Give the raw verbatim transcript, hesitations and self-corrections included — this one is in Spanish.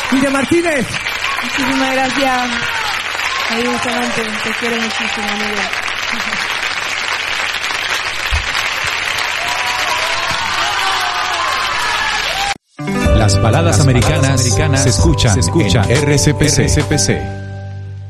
Miriam Martínez. Muchísimas gracias. Ahí Bustamante, te quiero muchísimo, amigo. Las baladas americanas, americanas se escuchan, se escuchan en R C P C.